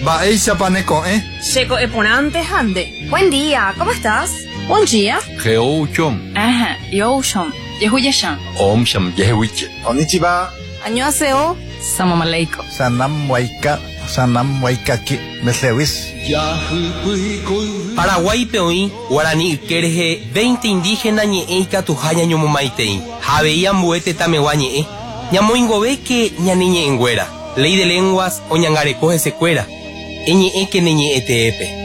Ba'éicha paneko, Checo eponante hande. Buen día, ¿cómo estás? Buen día. Geouchom. Ajá, Yoshon. Yehuyeshan. Omsham yehuiche. Konnichiwa. Annyeonghaseyo. Salam aleikum. Sanam waikaki. Meslewis. Paraguay peoí, Guarani Ikerje, 20 indígenas ñe'e ikatuha ñañomomaitei. Javeía mbuete tamewa ñe'e. Ñamoingove que ñaniñe enguera. Ley de lenguas o ñangarecoje secuera. Eñe'e que neñe'e teepe.